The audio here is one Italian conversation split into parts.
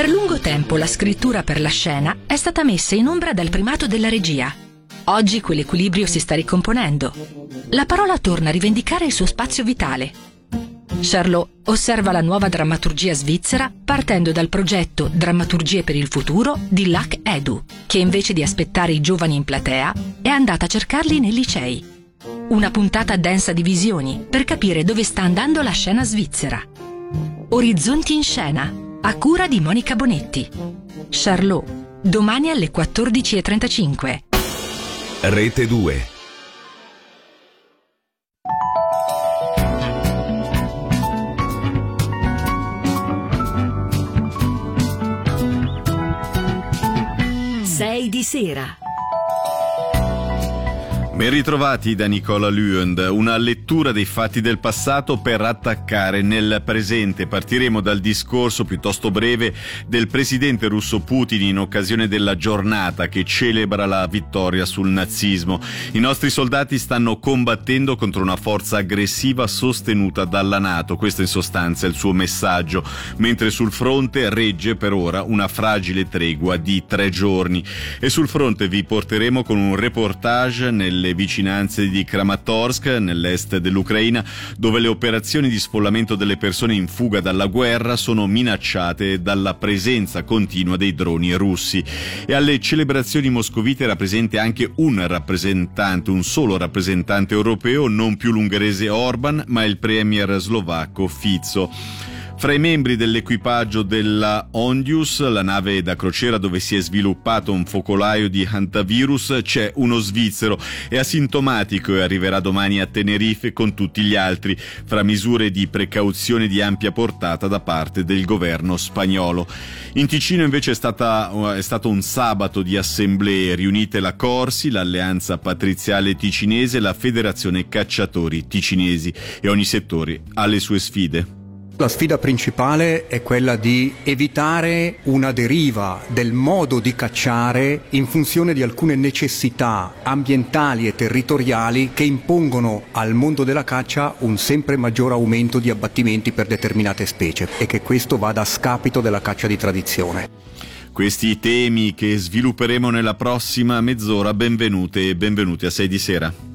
Per lungo tempo la scrittura per la scena è stata messa in ombra dal primato della regia. Oggi quell'equilibrio si sta ricomponendo. La parola torna a rivendicare il suo spazio vitale. Charlot osserva la nuova drammaturgia svizzera partendo dal progetto Drammaturgie per il futuro di Lac Edu, che invece di aspettare i giovani in platea è andata a cercarli nei licei. Una puntata densa di visioni per capire dove sta andando la scena svizzera. Orizzonti in scena, a cura di Monica Bonetti. Charlot, domani alle 14:35. Rete 2. Sei di sera. Ben ritrovati da Nicola Lüend, una lettura dei fatti del passato per attaccare nel presente. Partiremo dal discorso piuttosto breve del presidente russo Putin in occasione della giornata che celebra la vittoria sul nazismo. I nostri soldati stanno combattendo contro una forza aggressiva sostenuta dalla NATO, questo in sostanza è il suo messaggio, mentre sul fronte regge per ora una fragile tregua di 3 giorni. E sul fronte vi porteremo con un reportage nelle vicinanze di Kramatorsk, nell'est dell'Ucraina, dove le operazioni di sfollamento delle persone in fuga dalla guerra sono minacciate dalla presenza continua dei droni russi. E alle celebrazioni moscovite era presente anche un solo rappresentante europeo, non più l'ungherese Orban, ma il premier slovacco Fico. Fra i membri dell'equipaggio della Ondius, la nave da crociera dove si è sviluppato un focolaio di hantavirus, c'è uno svizzero. È asintomatico e arriverà domani a Tenerife con tutti gli altri, fra misure di precauzione di ampia portata da parte del governo spagnolo. In Ticino invece è stato un sabato di assemblee riunite la Corsi, l'Alleanza Patriziale Ticinese e la Federazione Cacciatori Ticinesi, e ogni settore ha le sue sfide. La sfida principale è quella di evitare una deriva del modo di cacciare in funzione di alcune necessità ambientali e territoriali che impongono al mondo della caccia un sempre maggiore aumento di abbattimenti per determinate specie e che questo vada a scapito della caccia di tradizione. Questi temi che svilupperemo nella prossima mezz'ora. Benvenute e benvenuti a 6 di sera.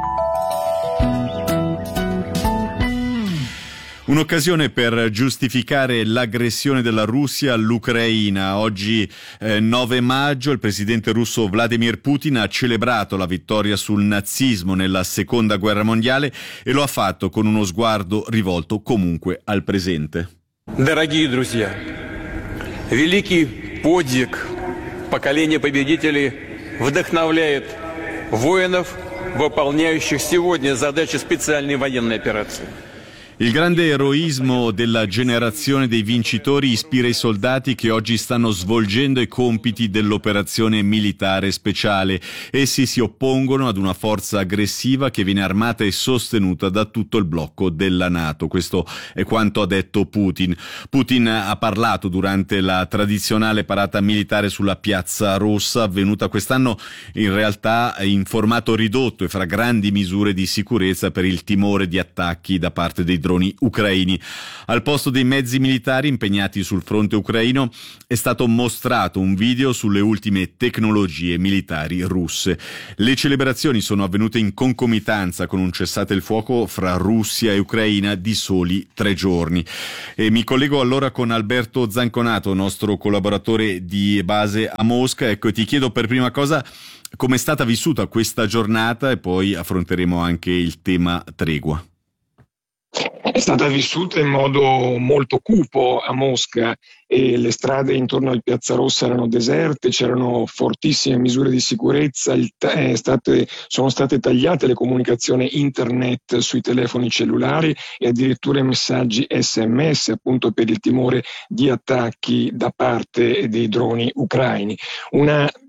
Un'occasione per giustificare l'aggressione della Russia all'Ucraina. Oggi 9 maggio il presidente russo Vladimir Putin ha celebrato la vittoria sul nazismo nella seconda guerra mondiale e lo ha fatto con uno sguardo rivolto comunque al presente. Дорогие друзья, великий подвиг поколения победителей вдохновляет воинов, выполняющих сегодня задачи специальной военной операции. Il grande eroismo della generazione dei vincitori ispira i soldati che oggi stanno svolgendo i compiti dell'operazione militare speciale. Essi si oppongono ad una forza aggressiva che viene armata e sostenuta da tutto il blocco della NATO. Questo è quanto ha detto Putin. Putin ha parlato durante la tradizionale parata militare sulla Piazza Rossa, avvenuta quest'anno in realtà in formato ridotto e fra grandi misure di sicurezza per il timore di attacchi da parte dei droni ucraini. Al posto dei mezzi militari impegnati sul fronte ucraino è stato mostrato un video sulle ultime tecnologie militari russe. Le celebrazioni sono avvenute in concomitanza con un cessate il fuoco fra Russia e Ucraina di soli 3 giorni. E mi collego allora con Alberto Zanconato, nostro collaboratore di base a Mosca. Ecco, ti chiedo per prima cosa come è stata vissuta questa giornata e poi affronteremo anche il tema tregua. È stata vissuta in modo molto cupo a Mosca e le strade intorno al Piazza Rossa erano deserte, c'erano fortissime misure di sicurezza, sono state tagliate le comunicazioni internet sui telefoni cellulari e addirittura i messaggi SMS, appunto per il timore di attacchi da parte dei droni ucraini. Una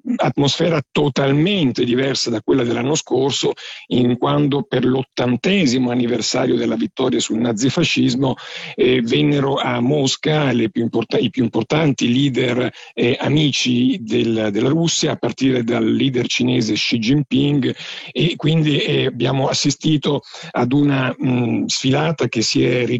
atmosfera totalmente diversa da quella dell'anno scorso, in quando per l'80° anniversario della vittoria sul nazifascismo vennero a Mosca i più importanti leader amici della Russia, a partire dal leader cinese Xi Jinping, e quindi abbiamo assistito ad una sfilata che si è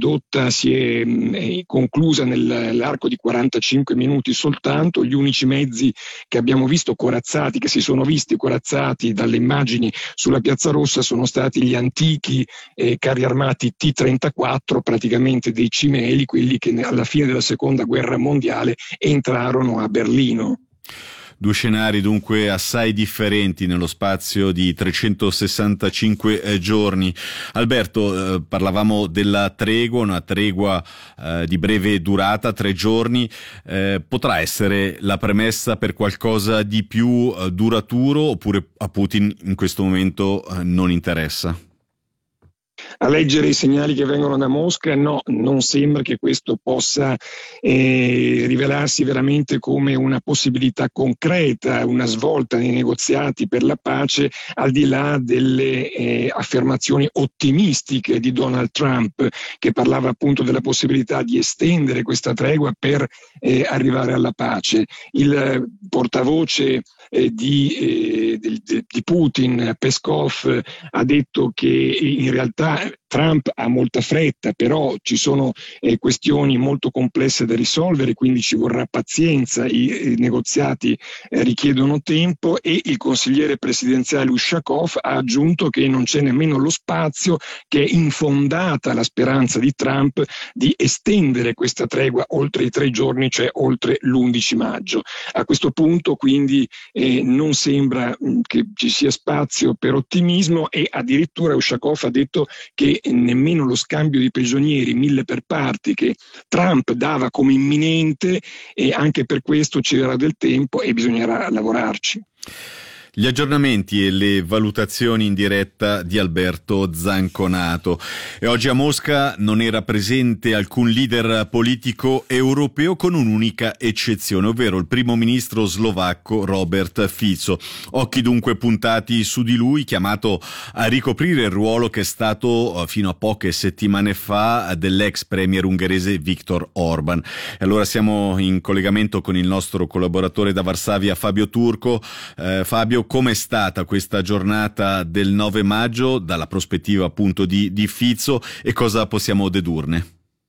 conclusa nell'arco di 45 minuti soltanto. Gli unici mezzi che abbiamo visto corazzati, che si sono visti corazzati dalle immagini sulla Piazza Rossa, sono stati gli antichi carri armati T-34, praticamente dei cimeli, quelli che alla fine della Seconda Guerra Mondiale entrarono a Berlino. Due scenari dunque assai differenti nello spazio di 365 giorni. Alberto, parlavamo della tregua, una tregua di breve durata, 3 giorni. Potrà essere la premessa per qualcosa di più duraturo, oppure a Putin in questo momento non interessa? A leggere i segnali che vengono da Mosca, no, non sembra che questo possa rivelarsi veramente come una possibilità concreta, una svolta nei negoziati per la pace, al di là delle affermazioni ottimistiche di Donald Trump, che parlava appunto della possibilità di estendere questa tregua per arrivare alla pace. Il portavoce di Putin, Peskov, ha detto che in realtà Trump ha molta fretta, però ci sono questioni molto complesse da risolvere, quindi ci vorrà pazienza, i negoziati richiedono tempo, e il consigliere presidenziale Ushakov ha aggiunto che non c'è nemmeno lo spazio, che è infondata la speranza di Trump di estendere questa tregua oltre i 3 giorni, cioè oltre l'11 maggio. A questo punto quindi non sembra che ci sia spazio per ottimismo, e addirittura Ushakov ha detto che nemmeno lo scambio di prigionieri 1000 per parti che Trump dava come imminente, e anche per questo ci darà del tempo e bisognerà lavorarci. Gli aggiornamenti e le valutazioni in diretta di Alberto Zanconato. E oggi a Mosca non era presente alcun leader politico europeo, con un'unica eccezione, ovvero il primo ministro slovacco Robert Fico. Occhi dunque puntati su di lui, chiamato a ricoprire il ruolo che è stato fino a poche settimane fa dell'ex premier ungherese Viktor Orban. E allora siamo in collegamento con il nostro collaboratore da Varsavia, Fabio Turco. Fabio, com'è stata questa giornata del 9 maggio dalla prospettiva appunto di Fico, e cosa possiamo dedurne?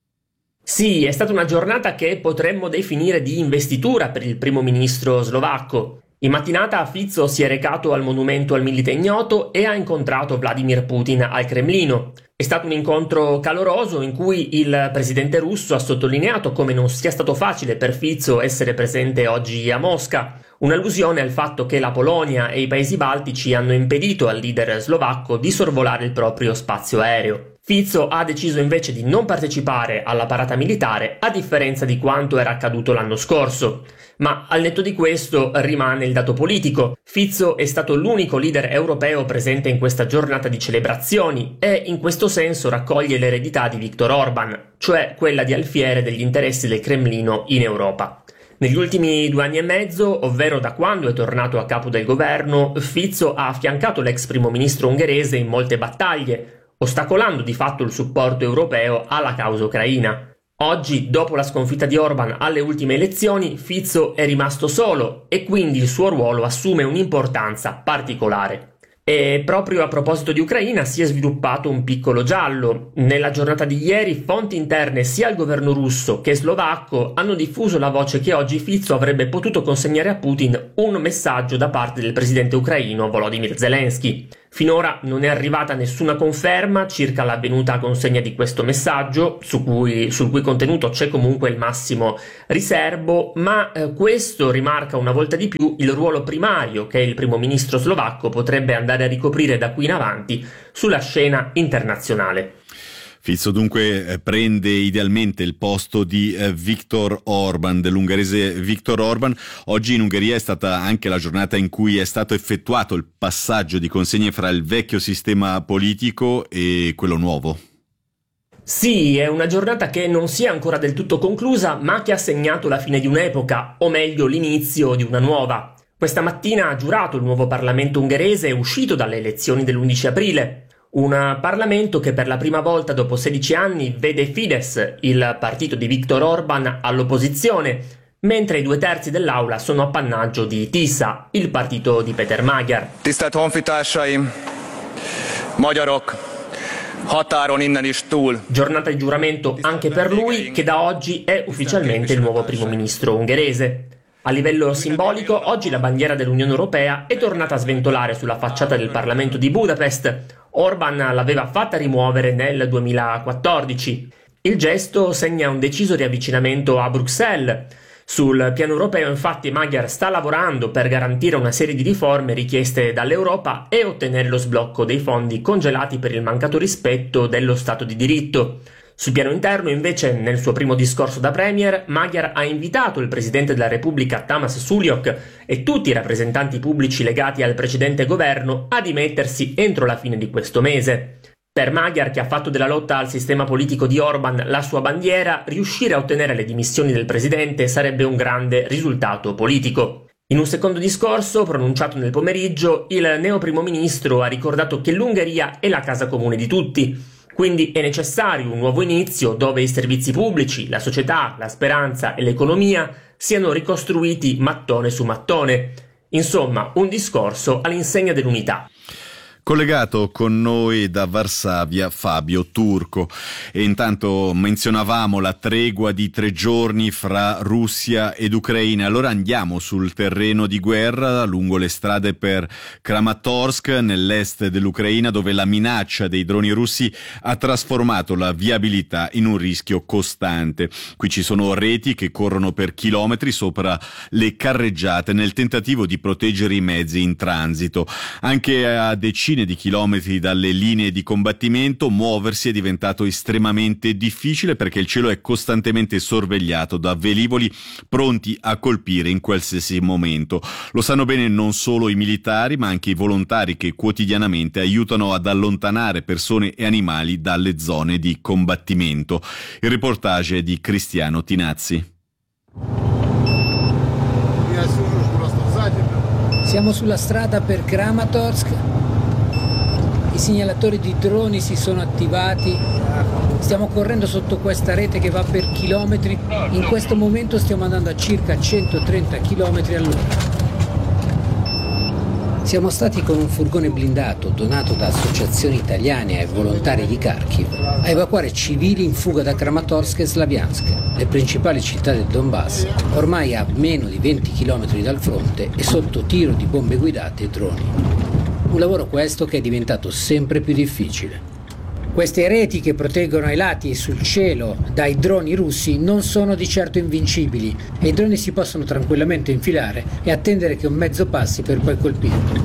Sì, è stata una giornata che potremmo definire di investitura per il primo ministro slovacco. In mattinata Fico si è recato al monumento al milite ignoto e ha incontrato Vladimir Putin al Cremlino. È stato un incontro caloroso in cui il presidente russo ha sottolineato come non sia stato facile per Fico essere presente oggi a Mosca, un'allusione al fatto che la Polonia e i paesi baltici hanno impedito al leader slovacco di sorvolare il proprio spazio aereo. Fico ha deciso invece di non partecipare alla parata militare, a differenza di quanto era accaduto l'anno scorso. Ma al netto di questo rimane il dato politico. Fico è stato l'unico leader europeo presente in questa giornata di celebrazioni e in questo senso raccoglie l'eredità di Viktor Orban, cioè quella di alfiere degli interessi del Cremlino in Europa. Negli ultimi 2 anni e mezzo, ovvero da quando è tornato a capo del governo, Fico ha affiancato l'ex primo ministro ungherese in molte battaglie, ostacolando di fatto il supporto europeo alla causa ucraina. Oggi, dopo la sconfitta di Orban alle ultime elezioni, Fico è rimasto solo e quindi il suo ruolo assume un'importanza particolare. E proprio a proposito di Ucraina si è sviluppato un piccolo giallo. Nella giornata di ieri fonti interne sia al governo russo che slovacco hanno diffuso la voce che oggi Fico avrebbe potuto consegnare a Putin un messaggio da parte del presidente ucraino Volodymyr Zelensky. Finora non è arrivata nessuna conferma circa l'avvenuta consegna di questo messaggio, sul cui contenuto c'è comunque il massimo riserbo, ma questo rimarca una volta di più il ruolo primario che il primo ministro slovacco potrebbe andare a ricoprire da qui in avanti sulla scena internazionale. Fico dunque prende idealmente il posto di Viktor Orban, dell'ungherese Viktor Orban. Oggi in Ungheria è stata anche la giornata in cui è stato effettuato il passaggio di consegne fra il vecchio sistema politico e quello nuovo. Sì, è una giornata che non si è ancora del tutto conclusa, ma che ha segnato la fine di un'epoca, o meglio l'inizio di una nuova. Questa mattina ha giurato il nuovo Parlamento ungherese uscito dalle elezioni dell'11 aprile. Un Parlamento che per la prima volta dopo 16 anni vede Fidesz, il partito di Viktor Orban, all'opposizione, mentre i 2/3 dell'aula sono appannaggio di TISA, il partito di Péter Magyar. Tisztelt honfitársaim, magyarok, határon innen is túl. Giornata di giuramento anche per lui, che da oggi è ufficialmente il nuovo primo ministro ungherese. A livello simbolico, oggi la bandiera dell'Unione Europea è tornata a sventolare sulla facciata del Parlamento di Budapest. Orban l'aveva fatta rimuovere nel 2014. Il gesto segna un deciso riavvicinamento a Bruxelles. Sul piano europeo, infatti, Magyar sta lavorando per garantire una serie di riforme richieste dall'Europa e ottenere lo sblocco dei fondi congelati per il mancato rispetto dello Stato di diritto. Sul piano interno, invece, nel suo primo discorso da premier, Magyar ha invitato il presidente della Repubblica Tamás Sulyok e tutti i rappresentanti pubblici legati al precedente governo a dimettersi entro la fine di questo mese. Per Magyar, che ha fatto della lotta al sistema politico di Orban la sua bandiera, riuscire a ottenere le dimissioni del presidente sarebbe un grande risultato politico. In un secondo discorso, pronunciato nel pomeriggio, il neo primo ministro ha ricordato che l'Ungheria è la casa comune di tutti. Quindi è necessario un nuovo inizio dove i servizi pubblici, la società, la speranza e l'economia siano ricostruiti mattone su mattone. Insomma, un discorso all'insegna dell'unità. Collegato con noi da Varsavia Fabio Turco. E intanto menzionavamo la tregua di 3 giorni fra Russia ed Ucraina. Allora andiamo sul terreno di guerra lungo le strade per Kramatorsk nell'est dell'Ucraina, dove la minaccia dei droni russi ha trasformato la viabilità in un rischio costante. Qui ci sono reti che corrono per chilometri sopra le carreggiate nel tentativo di proteggere i mezzi in transito. Anche a decine di chilometri dalle linee di combattimento muoversi è diventato estremamente difficile perché il cielo è costantemente sorvegliato da velivoli pronti a colpire in qualsiasi momento. Lo sanno bene non solo i militari ma anche i volontari che quotidianamente aiutano ad allontanare persone e animali dalle zone di combattimento. Il reportage è di Cristiano Tinazzi. Siamo sulla strada per Kramatorsk. I segnalatori di droni si sono attivati, stiamo correndo sotto questa rete che va per chilometri, in questo momento stiamo andando a circa 130 km all'ora. Siamo stati con un furgone blindato donato da associazioni italiane e volontari di Kharkiv a evacuare civili in fuga da Kramatorsk e Slaviansk, le principali città del Donbass, ormai a meno di 20 km dal fronte e sotto tiro di bombe guidate e droni. Un lavoro questo che è diventato sempre più difficile. Queste reti che proteggono ai lati e sul cielo dai droni russi non sono di certo invincibili e i droni si possono tranquillamente infilare e attendere che un mezzo passi per poi colpirlo.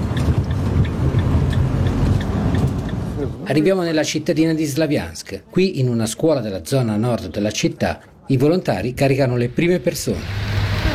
Arriviamo nella cittadina di Slaviansk. Qui, in una scuola della zona nord della città, i volontari caricano le prime persone.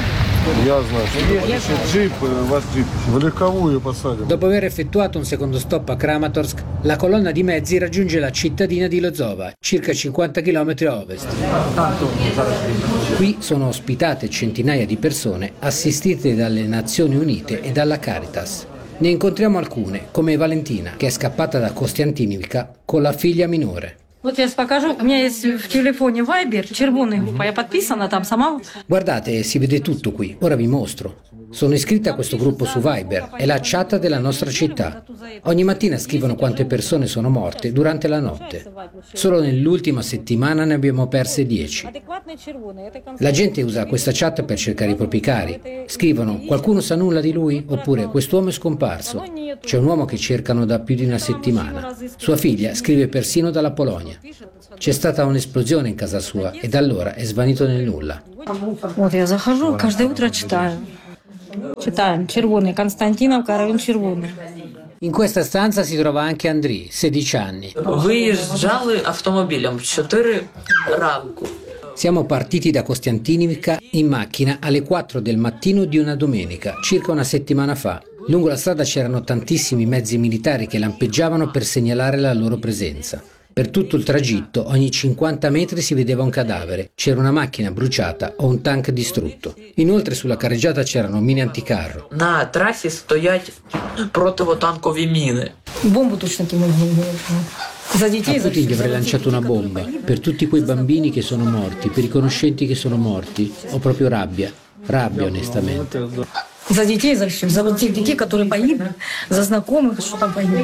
Dopo aver effettuato un secondo stop a Kramatorsk, la colonna di mezzi raggiunge la cittadina di Lozova, circa 50 km a ovest. Qui sono ospitate centinaia di persone assistite dalle Nazioni Unite e dalla Caritas. Ne incontriamo alcune, come Valentina, che è scappata da Kostiantynivka con la figlia minore. Guardate, si vede tutto qui. Ora vi mostro. Sono iscritta a questo gruppo su Viber, è la chat della nostra città. Ogni mattina scrivono quante persone sono morte durante la notte. Solo nell'ultima settimana ne abbiamo perse 10. La gente usa questa chat per cercare i propri cari. Scrivono: qualcuno sa nulla di lui? Oppure quest'uomo è scomparso. C'è un uomo che cercano da più di una settimana. Sua figlia scrive persino dalla Polonia. C'è stata un'esplosione in casa sua e da allora è svanito nel nulla. In questa stanza si trova anche Andrій, 16 anni. Siamo partiti da Kostiantynivka in macchina alle 4 del mattino di una domenica, circa una settimana fa. Lungo la strada c'erano tantissimi mezzi militari che lampeggiavano per segnalare la loro presenza. Per tutto il tragitto, ogni 50 metri si vedeva un cadavere, c'era una macchina bruciata o un tank distrutto. Inoltre sulla carreggiata c'erano mine anticarro. На трасі стоять противотанкові міни. Бомбу точно кинули. A Putin gli avrei lanciato una bomba, per tutti quei bambini che sono morti, per i conoscenti che sono morti. Ho proprio rabbia onestamente. За детей, за всех, за вот тех детей, которые погибли, за знакомых, что там погибли.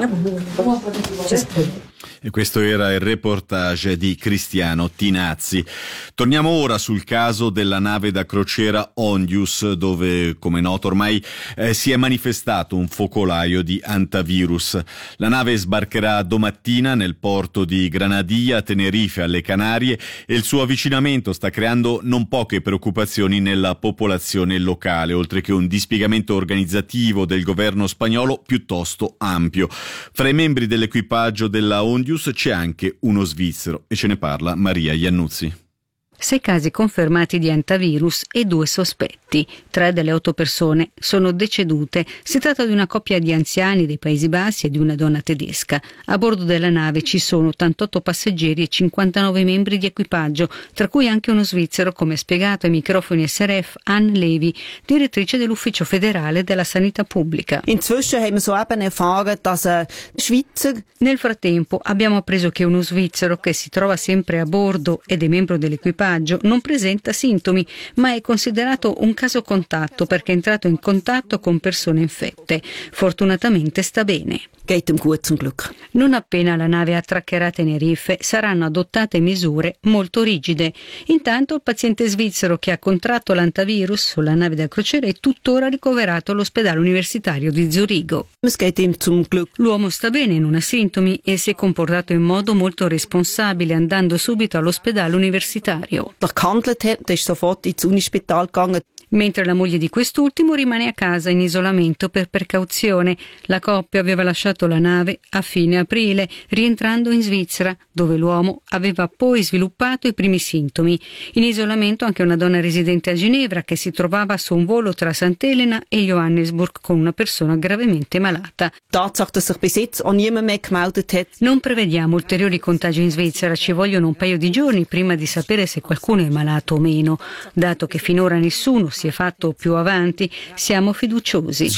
E questo era il reportage di Cristiano Tinazzi. Torniamo ora sul caso della nave da crociera Ondius, dove, come noto ormai, si è manifestato un focolaio di antivirus. La nave sbarcherà domattina nel porto di Granadilla, Tenerife, alle Canarie, e il suo avvicinamento sta creando non poche preoccupazioni nella popolazione locale, oltre che un dispiegamento organizzativo del governo spagnolo piuttosto ampio. Fra i membri dell'equipaggio della Ondius c'è anche uno svizzero e ce ne parla Maria Iannuzzi. 6 casi confermati di antivirus e 2 sospetti. 3 delle 8 persone sono decedute. Si tratta di una coppia di anziani dei Paesi Bassi e di una donna tedesca. A bordo della nave ci sono 88 passeggeri e 59 membri di equipaggio, tra cui anche uno svizzero, come ha spiegato ai microfoni SRF Anne Levy, direttrice dell'Ufficio federale della sanità pubblica. Nel frattempo abbiamo appreso che uno svizzero che si trova sempre a bordo ed è membro dell'equipaggio non presenta sintomi, ma è considerato un caso contatto perché è entrato in contatto con persone infette. Fortunatamente sta bene. Non appena la nave attraccherà a Tenerife saranno adottate misure molto rigide. Intanto il paziente svizzero che ha contratto l'antivirus sulla nave da crociera è tuttora ricoverato all'ospedale universitario di Zurigo. L'uomo sta bene, non ha sintomi e si è comportato in modo molto responsabile, andando subito all'ospedale universitario. Mentre la moglie di quest'ultimo rimane a casa in isolamento per precauzione. La coppia aveva lasciato la nave a fine aprile, rientrando in Svizzera, dove l'uomo aveva poi sviluppato i primi sintomi. In isolamento anche una donna residente a Ginevra che si trovava su un volo tra Sant'Elena e Johannesburg con una persona gravemente malata. Non prevediamo ulteriori contagi in Svizzera, ci vogliono un paio di giorni prima di sapere se qualcuno è malato o meno. Dato che finora nessuno si è fatto più avanti, siamo fiduciosi.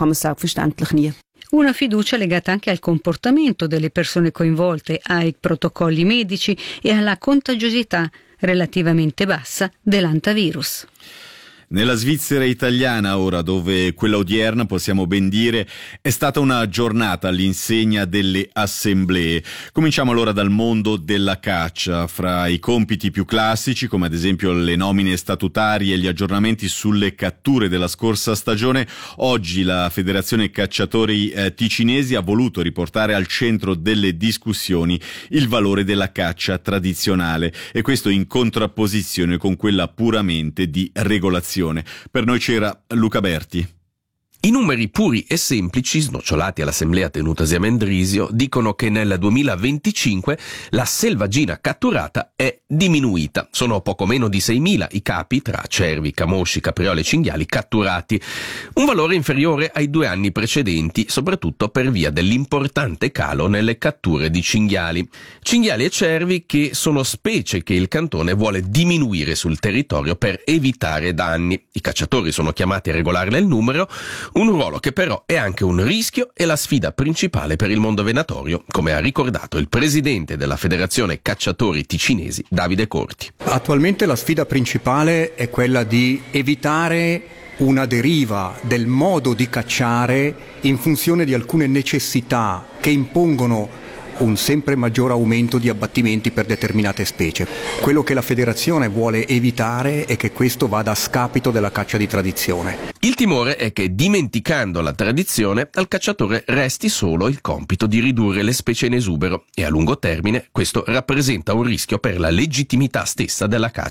Una fiducia legata anche al comportamento delle persone coinvolte, ai protocolli medici e alla contagiosità relativamente bassa dell'antivirus. Nella Svizzera italiana ora, dove quella odierna, possiamo ben dire, è stata una giornata all'insegna delle assemblee. Cominciamo allora dal mondo della caccia. Fra i compiti più classici, come ad esempio le nomine statutarie e gli aggiornamenti sulle catture della scorsa stagione, oggi la Federazione Cacciatori Ticinesi ha voluto riportare al centro delle discussioni il valore della caccia tradizionale, e questo in contrapposizione con quella puramente di regolazione. Per noi c'era Luca Berti. I numeri puri e semplici, snocciolati all'assemblea tenutasi a Mendrisio, dicono che nel 2025 la selvaggina catturata è diminuita. Sono poco meno di 6.000 i capi tra cervi, camosci, capriole e cinghiali catturati. Un valore inferiore ai 2 anni precedenti, soprattutto per via dell'importante calo nelle catture di cinghiali. Cinghiali e cervi che sono specie che il cantone vuole diminuire sul territorio per evitare danni. I cacciatori sono chiamati a regolarne il numero, un ruolo che però è anche un rischio e la sfida principale per il mondo venatorio, come ha ricordato il presidente della Federazione Cacciatori Ticinesi, Davide Corti. Attualmente la sfida principale è quella di evitare una deriva del modo di cacciare in funzione di alcune necessità che impongono un sempre maggior aumento di abbattimenti per determinate specie. Quello che la federazione vuole evitare è che questo vada a scapito della caccia di tradizione. Il timore è che, dimenticando la tradizione, al cacciatore resti solo il compito di ridurre le specie in esubero, e a lungo termine questo rappresenta un rischio per la legittimità stessa della caccia.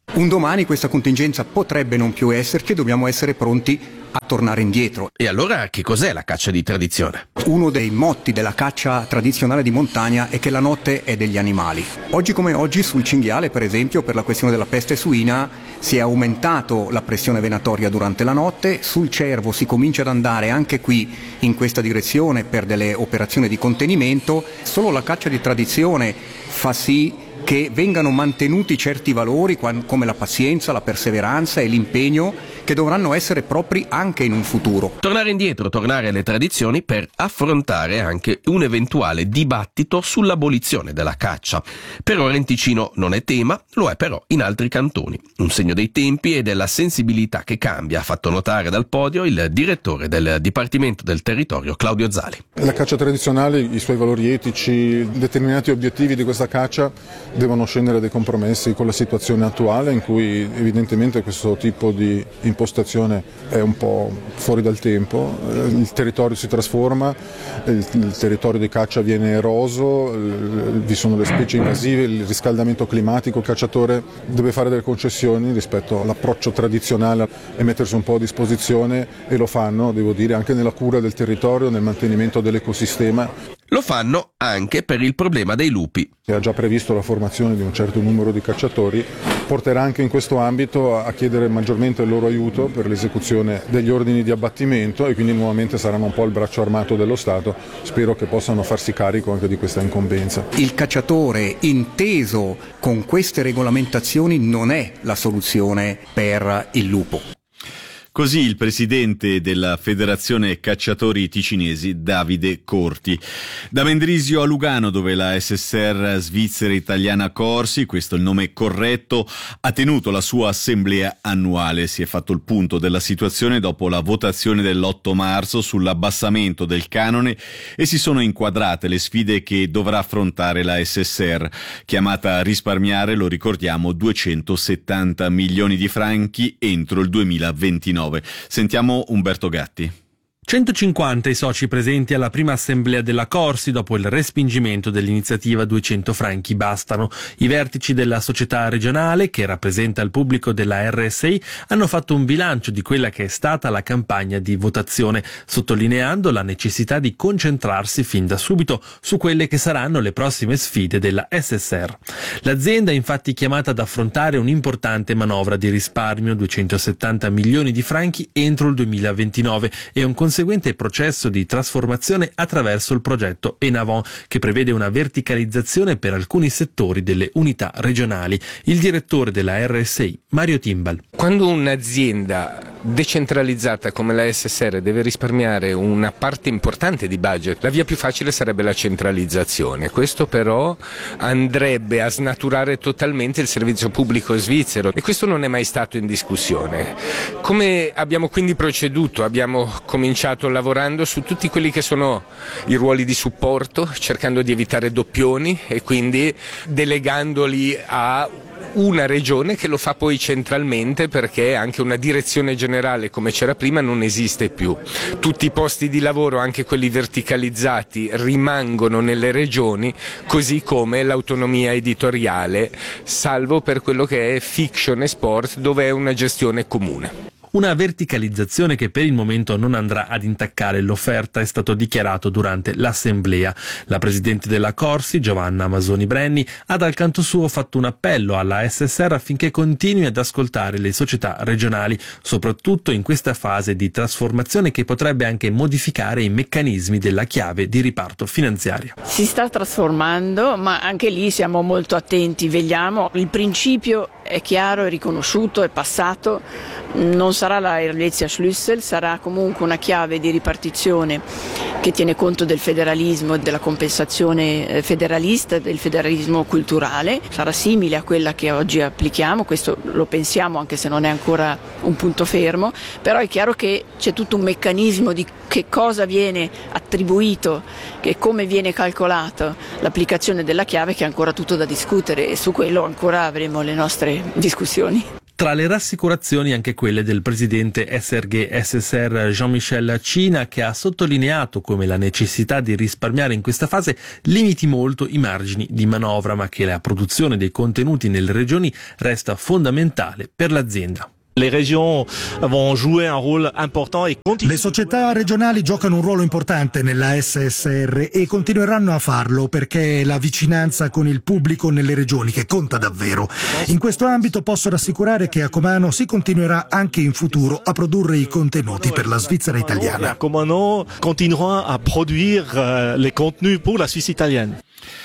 Un domani questa contingenza potrebbe non più esserci e dobbiamo essere pronti a tornare indietro. E allora che cos'è la caccia di tradizione? Uno dei motti della caccia tradizionale di montagna è che la notte è degli animali. Oggi come oggi sul cinghiale, per esempio, per la questione della peste suina, si è aumentato la pressione venatoria durante la notte. Sul cervo si comincia ad andare anche qui in questa direzione per delle operazioni di contenimento. Solo la caccia di tradizione fa sì che vengano mantenuti certi valori come la pazienza, la perseveranza e l'impegno che dovranno essere propri anche in un futuro. Tornare indietro, tornare alle tradizioni per affrontare anche un eventuale dibattito sull'abolizione della caccia. Per ora in Ticino non è tema, lo è però in altri cantoni. Un segno dei tempi e della sensibilità che cambia, ha fatto notare dal podio il direttore del Dipartimento del Territorio Claudio Zali. La caccia tradizionale, i suoi valori etici, determinati obiettivi di questa caccia devono scendere dei compromessi con la situazione attuale in cui evidentemente questo tipo di impostazione è un po' fuori dal tempo, il territorio si trasforma, il territorio di caccia viene eroso, vi sono le specie invasive, il riscaldamento climatico, il cacciatore deve fare delle concessioni rispetto all'approccio tradizionale e mettersi un po' a disposizione, e lo fanno, devo dire, anche nella cura del territorio, nel mantenimento dell'ecosistema. Lo fanno anche per il problema dei lupi. Ha già previsto la formazione di un certo numero di cacciatori, porterà anche in questo ambito a chiedere maggiormente il loro aiuto per l'esecuzione degli ordini di abbattimento, e quindi nuovamente saranno un po' il braccio armato dello Stato. Spero che possano farsi carico anche di questa incombenza. Il cacciatore inteso con queste regolamentazioni non è la soluzione per il lupo. Così il presidente della Federazione Cacciatori Ticinesi, Davide Corti. Da Mendrisio a Lugano, dove la SSR Svizzera Italiana Corsi, questo è il nome corretto, ha tenuto la sua assemblea annuale. Si è fatto il punto della situazione dopo la votazione dell'8 marzo sull'abbassamento del canone e si sono inquadrate le sfide che dovrà affrontare la SSR, chiamata a risparmiare, lo ricordiamo, 270 milioni di franchi entro il 2029. Sentiamo Umberto Gatti. 150 i soci presenti alla prima assemblea della Corsi dopo il respingimento dell'iniziativa 200 franchi bastano. I vertici della società regionale, che rappresenta il pubblico della RSI, hanno fatto un bilancio di quella che è stata la campagna di votazione, sottolineando la necessità di concentrarsi fin da subito su quelle che saranno le prossime sfide della SSR. L'azienda è infatti chiamata ad affrontare un'importante manovra di risparmio, 270 milioni di franchi entro il 2029, e un conseguente processo di trasformazione attraverso il progetto Enavant, che prevede una verticalizzazione per alcuni settori delle unità regionali. Il direttore della RSI, Mario Timbal. Quando un'azienda decentralizzata come la SSR deve risparmiare una parte importante di budget, la via più facile sarebbe la centralizzazione. Questo però andrebbe a snaturare totalmente il servizio pubblico svizzero, e questo non è mai stato in discussione. Come abbiamo quindi proceduto? Abbiamo cominciato lavorando su tutti quelli che sono i ruoli di supporto, cercando di evitare doppioni e quindi delegandoli a una regione che lo fa poi centralmente, perché anche una direzione generale come c'era prima non esiste più. Tutti i posti di lavoro, anche quelli verticalizzati, rimangono nelle regioni, così come l'autonomia editoriale, salvo per quello che è fiction e sport, dove è una gestione comune. Una verticalizzazione che per il momento non andrà ad intaccare l'offerta, è stato dichiarato durante l'assemblea. La presidente della Corsi, Giovanna Masoni Brenni, ha dal canto suo fatto un appello alla SSR affinché continui ad ascoltare le società regionali, soprattutto in questa fase di trasformazione che potrebbe anche modificare i meccanismi della chiave di riparto finanziario. Si sta trasformando, ma anche lì siamo molto attenti, vegliamo. Il principio è chiaro, è riconosciuto, è passato. Non sarà la Helvetia Schlüssel, sarà comunque una chiave di ripartizione che tiene conto del federalismo e della compensazione federalista, del federalismo culturale. Sarà simile a quella che oggi applichiamo, questo lo pensiamo anche se non è ancora un punto fermo, però è chiaro che c'è tutto un meccanismo di che cosa viene attribuito e come viene calcolato l'applicazione della chiave, che è ancora tutto da discutere, e su quello ancora avremo le nostre discussioni. Tra le rassicurazioni anche quelle del presidente SRG-SSR Jean-Michel Cina, che ha sottolineato come la necessità di risparmiare in questa fase limiti molto i margini di manovra, ma che la produzione dei contenuti nelle regioni resta fondamentale per l'azienda. Le società regionali giocano un ruolo importante nella SSR e continueranno a farlo perché è la vicinanza con il pubblico nelle regioni che conta davvero. In questo ambito posso rassicurare che Acomano si continuerà anche in futuro a produrre i contenuti per la Svizzera italiana. Acomano continuerà a produrre les contenus pour la Suisse italienne.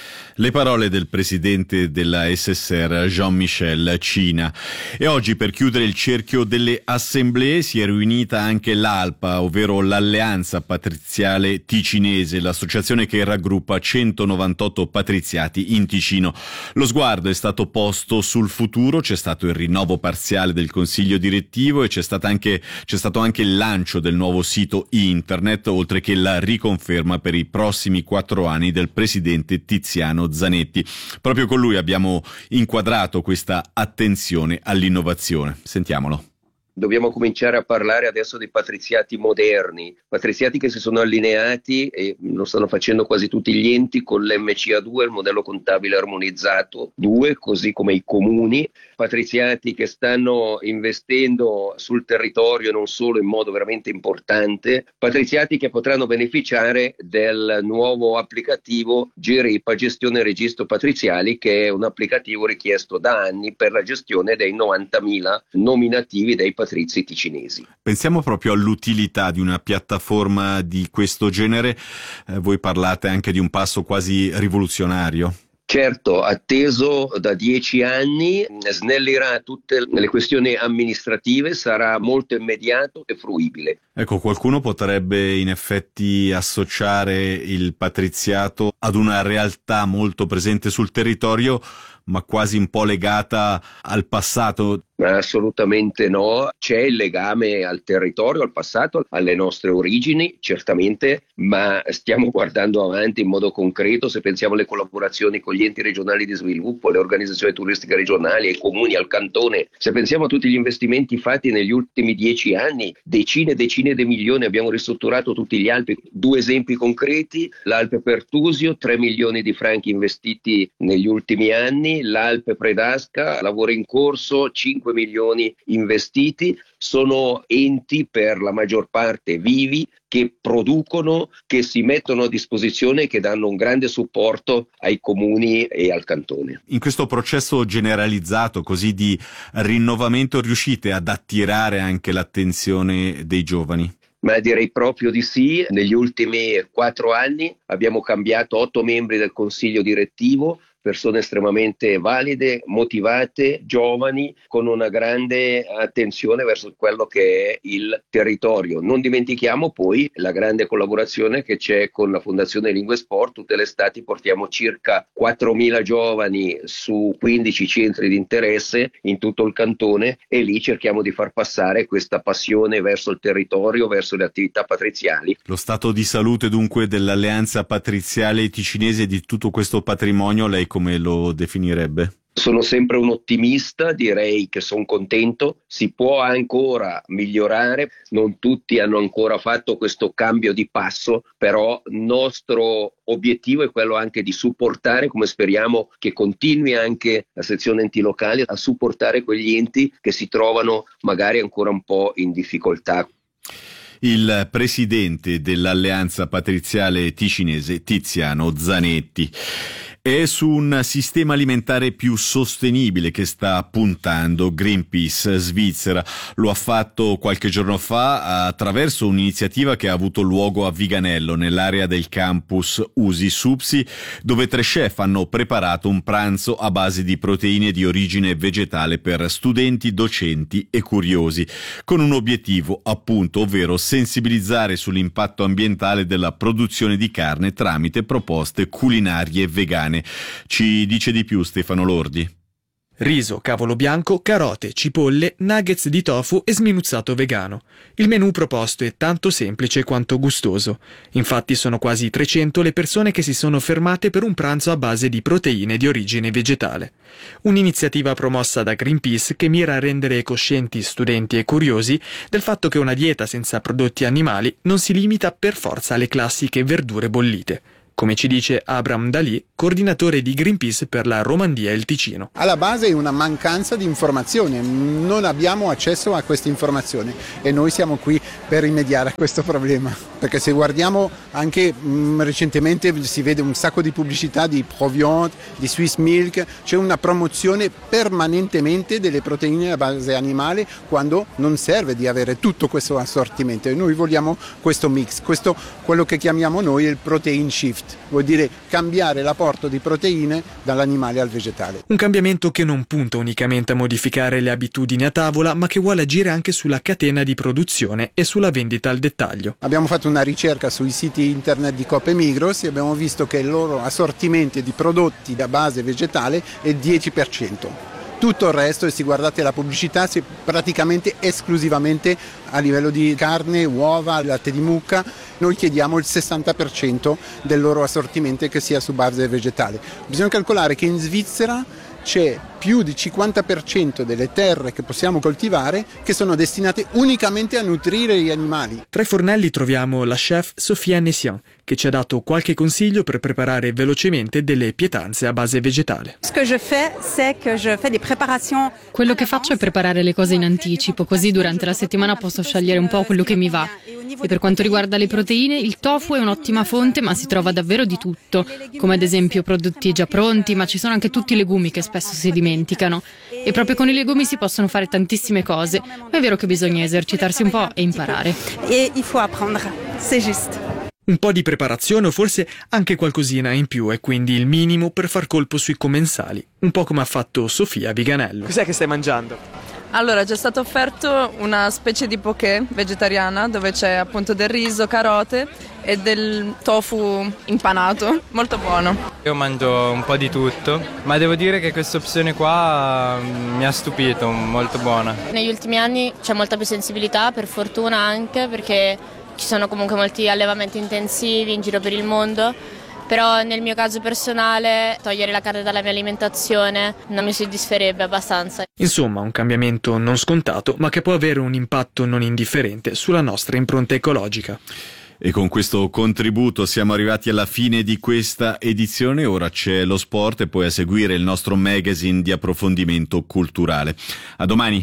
Le parole del presidente della SSR Jean-Michel Cina. E oggi, per chiudere il cerchio delle assemblee, si è riunita anche l'ALPA, ovvero l'Alleanza Patriziale Ticinese, l'associazione che raggruppa 198 patriziati in Ticino. Lo sguardo è stato posto sul futuro, c'è stato il rinnovo parziale del consiglio direttivo e c'è stato anche il lancio del nuovo sito internet, oltre che la riconferma per i prossimi 4 anni del presidente Tiziano Zanetti. Proprio con lui abbiamo inquadrato questa attenzione all'innovazione. Sentiamolo. Dobbiamo cominciare a parlare adesso dei patriziati moderni, patriziati che si sono allineati, e lo stanno facendo quasi tutti gli enti, con l'MCA2, il modello contabile armonizzato 2, così come i comuni, patriziati che stanno investendo sul territorio non solo in modo veramente importante, patriziati che potranno beneficiare del nuovo applicativo GRIPA, gestione registro patriziali, che è un applicativo richiesto da anni per la gestione dei 90.000 nominativi dei patrizi ticinesi. Pensiamo proprio all'utilità di una piattaforma di questo genere. Voi parlate anche di un passo quasi rivoluzionario. Certo, atteso da 10 anni, snellirà tutte le questioni amministrative, sarà molto immediato e fruibile. Ecco, qualcuno potrebbe in effetti associare il patriziato ad una realtà molto presente sul territorio, ma quasi un po' legata al passato. Assolutamente no, c'è il legame al territorio, al passato, alle nostre origini, certamente, ma stiamo guardando avanti in modo concreto. Se pensiamo alle collaborazioni con gli enti regionali di sviluppo, le organizzazioni turistiche regionali, ai comuni, al cantone, se pensiamo a tutti gli investimenti fatti negli ultimi 10 anni, decine e decine di milioni, abbiamo ristrutturato tutti gli Alpi. 2 esempi concreti: l'Alpe Pertusio, 3 milioni di franchi investiti negli ultimi anni, l'Alpe Predasca, lavoro in corso, 5 milioni investiti. Sono enti per la maggior parte vivi, che producono, che si mettono a disposizione e che danno un grande supporto ai comuni e al cantone. In questo processo generalizzato così di rinnovamento riuscite ad attirare anche l'attenzione dei giovani? Ma direi proprio di sì. Negli ultimi 4 anni abbiamo cambiato 8 membri del consiglio direttivo, persone estremamente valide, motivate, giovani, con una grande attenzione verso quello che è il territorio. Non dimentichiamo poi la grande collaborazione che c'è con la Fondazione Lingua e Sport. Tutte le estati portiamo circa 4.000 giovani su 15 centri di interesse in tutto il cantone, e lì cerchiamo di far passare questa passione verso il territorio, verso le attività patriziali. Lo stato di salute dunque dell'Alleanza Patriziale Ticinese e di tutto questo patrimonio, lei come lo definirebbe? Sono sempre un ottimista, direi che sono contento, si può ancora migliorare, non tutti hanno ancora fatto questo cambio di passo, però il nostro obiettivo è quello anche di supportare, come speriamo che continui anche la sezione enti locali, a supportare quegli enti che si trovano magari ancora un po' in difficoltà. Il presidente dell'Alleanza Patriziale Ticinese, Tiziano Zanetti. È su un sistema alimentare più sostenibile che sta puntando Greenpeace Svizzera. Lo ha fatto qualche giorno fa attraverso un'iniziativa che ha avuto luogo a Viganello, nell'area del campus Usi Supsi, dove 3 chef hanno preparato un pranzo a base di proteine di origine vegetale per studenti, docenti e curiosi, con un obiettivo appunto, ovvero sensibilizzare sull'impatto ambientale della produzione di carne tramite proposte culinarie vegane. Ci dice di più Stefano Lordi. riso, cavolo bianco, carote, cipolle, nuggets di tofu e sminuzzato vegano. Il menù proposto è tanto semplice quanto gustoso. Infatti sono quasi 300 le persone che si sono fermate per un pranzo a base di proteine di origine vegetale. Un'iniziativa promossa da Greenpeace che mira a rendere coscienti studenti e curiosi del fatto che una dieta senza prodotti animali non si limita per forza alle classiche verdure bollite. Come ci dice Abram Dalì, coordinatore di Greenpeace per la Romandia e il Ticino. Alla base è una mancanza di informazione, non abbiamo accesso a queste informazioni e noi siamo qui per rimediare a questo problema. Perché se guardiamo anche recentemente si vede un sacco di pubblicità di Proviant, di Swiss Milk, c'è una promozione permanentemente delle proteine a base animale quando non serve di avere tutto questo assortimento e noi vogliamo questo mix, questo quello che chiamiamo noi il protein shift. Vuol dire cambiare l'apporto di proteine dall'animale al vegetale. Un cambiamento che non punta unicamente a modificare le abitudini a tavola, ma che vuole agire anche sulla catena di produzione e sulla vendita al dettaglio. Abbiamo fatto una ricerca sui siti internet di Coop e Migros e abbiamo visto che il loro assortimento di prodotti da base vegetale è 10%. Tutto il resto, e se guardate la pubblicità, è praticamente esclusivamente a livello di carne, uova, latte di mucca. Noi chiediamo il 60% del loro assortimento che sia su base vegetale. Bisogna calcolare che in Svizzera c'è più di 50% delle terre che possiamo coltivare che sono destinate unicamente a nutrire gli animali. Tra i fornelli troviamo la chef Sophia Nessian, che ci ha dato qualche consiglio per preparare velocemente delle pietanze a base vegetale. Quello che faccio è preparare le cose in anticipo, così durante la settimana posso scegliere un po' quello che mi va. E per quanto riguarda le proteine, il tofu è un'ottima fonte, ma si trova davvero di tutto, come ad esempio prodotti già pronti, ma ci sono anche tutti i legumi che spesso si dimenticano. E proprio con i legumi si possono fare tantissime cose, ma è vero che bisogna esercitarsi un po' e imparare. Un po' di preparazione o forse anche qualcosina in più è quindi il minimo per far colpo sui commensali, un po' come ha fatto Sofia Viganello. Cos'è che stai mangiando? Allora, ci è stato offerto una specie di poké vegetariana dove c'è appunto del riso, carote e del tofu impanato, molto buono. Io mangio un po' di tutto, ma devo dire che questa opzione qua mi ha stupito, molto buona. Negli ultimi anni c'è molta più sensibilità, per fortuna anche, perché ci sono comunque molti allevamenti intensivi in giro per il mondo. Però nel mio caso personale togliere la carne dalla mia alimentazione non mi soddisferebbe abbastanza. Insomma, un cambiamento non scontato, ma che può avere un impatto non indifferente sulla nostra impronta ecologica. E con questo contributo siamo arrivati alla fine di questa edizione. Ora c'è lo sport e poi a seguire il nostro magazine di approfondimento culturale. A domani.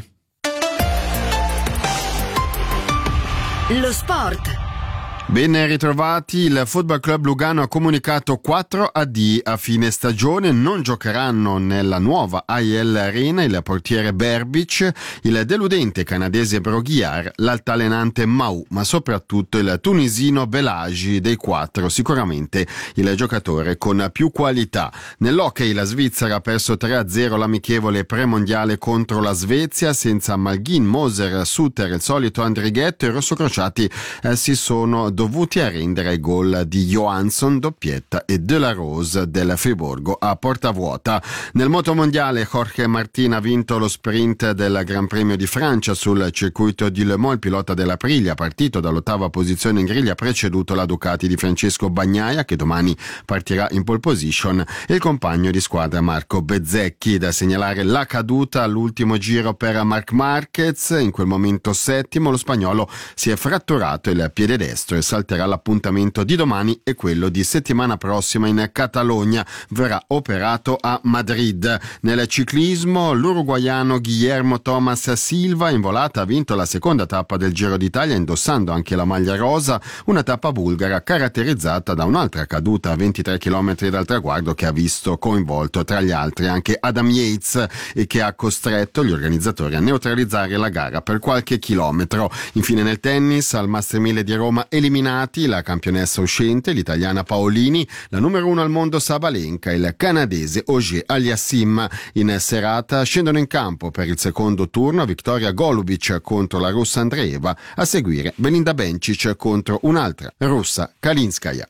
Lo sport. Ben ritrovati, il Football Club Lugano ha comunicato 4 addii a fine stagione, non giocheranno nella nuova AEL Arena il portiere Berbic, il deludente canadese Broguiar, l'altalenante Mau, ma soprattutto il tunisino Belagi. Dei 4 sicuramente il giocatore con più qualità. Nell'hockey la Svizzera ha perso 3-0 l'amichevole premondiale contro la Svezia senza Malgin, Moser, Suter, il solito Andrighetto. I rossocrociati si sono dovuti arrendere ai gol di Johansson, doppietta, e De La Rose del Friburgo a porta vuota. Nel motomondiale Jorge Martin ha vinto lo sprint del Gran Premio di Francia sul circuito di Le Mans. Il pilota dell'Aprilia, partito dall'8ª posizione in griglia, ha preceduto la Ducati di Francesco Bagnaia, che domani partirà in pole position, e il compagno di squadra Marco Bezzecchi. Da segnalare la caduta all'ultimo giro per Marc Marquez, in quel momento settimo. Lo spagnolo si è fratturato il piede destro e salterà l'appuntamento di domani e quello di settimana prossima in Catalogna. Verrà operato a Madrid. Nel ciclismo l'uruguaiano Guillermo Thomas Silva in volata ha vinto la seconda tappa del Giro d'Italia indossando anche la maglia rosa, una tappa bulgara caratterizzata da un'altra caduta a 23 km dal traguardo che ha visto coinvolto tra gli altri anche Adam Yates e che ha costretto gli organizzatori a neutralizzare la gara per qualche chilometro. Infine nel tennis, al Master 1000 di Roma eliminati la campionessa uscente, l'italiana Paolini, la numero 1 al mondo Sabalenka e il canadese Auger Aliassime. In serata scendono in campo per il secondo turno Victoria Golubic contro la russa Andreeva, a seguire Belinda Bencic contro un'altra russa, Kalinskaya.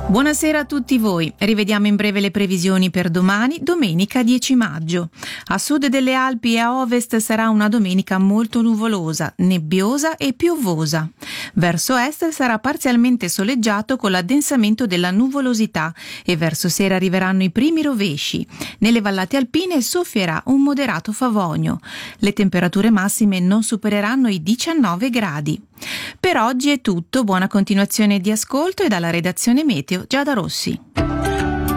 Buonasera a tutti voi, rivediamo in breve le previsioni per domani, domenica 10 maggio. A sud delle Alpi e a ovest sarà una domenica molto nuvolosa, nebbiosa e piovosa. Verso est sarà parzialmente soleggiato con l'addensamento della nuvolosità e verso sera arriveranno i primi rovesci. Nelle vallate alpine soffierà un moderato favonio. Le temperature massime non supereranno i 19 gradi. Per oggi è tutto, buona continuazione di ascolto e dalla redazione Meteo Giada Rossi.